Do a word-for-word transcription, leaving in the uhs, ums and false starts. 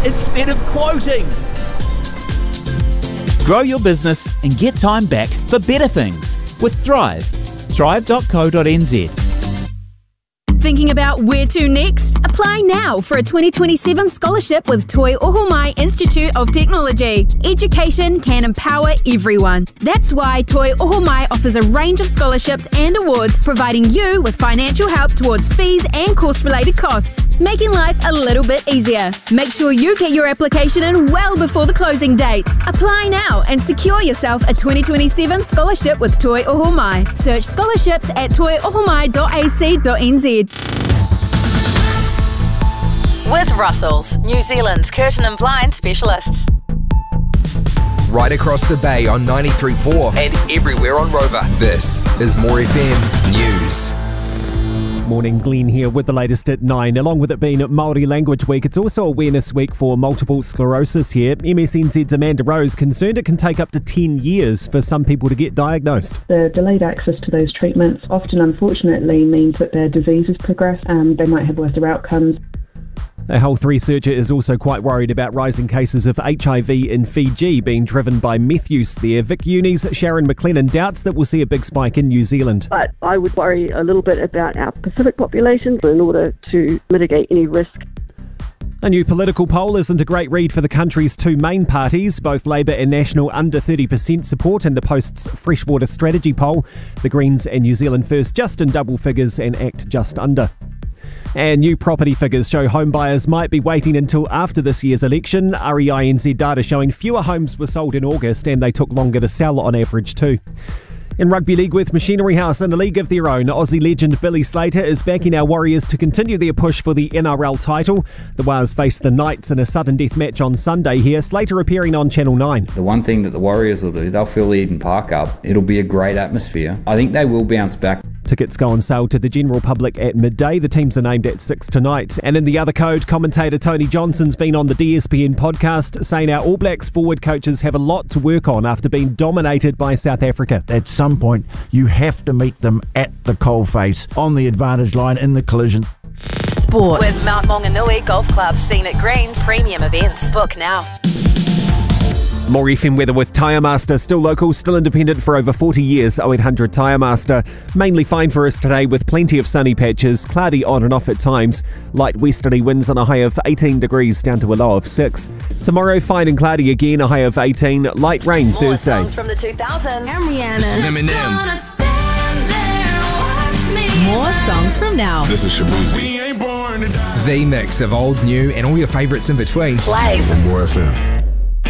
instead of quoting. Grow your business and get time back for better things with Thrive. thrive dot co dot n z. Thinking about where to next? Apply now for a twenty twenty-seven scholarship with Toi Ohomai Institute of Technology. Education can empower everyone. That's why Toi Ohomai offers a range of scholarships and awards, providing you with financial help towards fees and course-related costs, making life a little bit easier. Make sure you get your application in well before the closing date. Apply now and secure yourself a twenty twenty-seven scholarship with Toi Ohomai. Search scholarships at toi ohomai dot a c dot n z. With Russells, New Zealand's curtain and blind specialists. Right across the bay on ninety-three point four and everywhere on Rover. This is More F M News. Morning, Glenn here with the latest at nine. Along with it being Māori Language Week, it's also Awareness Week for multiple sclerosis here. M S N Z's Amanda Rose concerned it can take up to ten years for some people to get diagnosed. The delayed access to those treatments often, unfortunately, means that their diseases progress and they might have worse outcomes. A health researcher is also quite worried about rising cases of H I V in Fiji being driven by meth use there. Vic Uni's Sharon McLennan doubts that we'll see a big spike in New Zealand. But I would worry a little bit about our Pacific population in order to mitigate any risk. A new political poll isn't a great read for the country's two main parties, both Labour and National under thirty percent support in the Post's Freshwater Strategy poll. The Greens and New Zealand First just in double figures and ACT just under. And new property figures show home buyers might be waiting until after this year's election. R E I N Z data showing fewer homes were sold in August and they took longer to sell on average too. In Rugby League with Machinery House in a league of their own, Aussie legend Billy Slater is backing our Warriors to continue their push for the N R L title. The Wars face the Knights in a sudden death match on Sunday here. Slater appearing on Channel nine. The one thing that the Warriors will do, they'll fill Eden Park up. It'll be a great atmosphere. I think they will bounce back. Tickets go on sale to the general public at midday. The teams are named at six tonight. And in the other code, commentator Tony Johnson's been on the D S P N podcast saying our All Blacks forward coaches have a lot to work on after being dominated by South Africa. At some point, you have to meet them at the coalface, on the advantage line, in the collision. Sport. With Mount Maunganui Golf Club, Scenic Greens, premium events. Book now. More F M weather with Tyre Master, still local, still independent for over forty years. oh eight hundred Tyre Master. Mainly fine for us today with plenty of sunny patches, cloudy on and off at times. Light westerly winds on a high of eighteen degrees down to a low of six. Tomorrow, fine and cloudy again, a high of eighteen. Light rain More Thursday. Songs from the two thousands. I'm Rihanna. Eminem. More songs from now. This is Shabuzi. The mix of old, new, and all your favourites in between. Plays. More F M.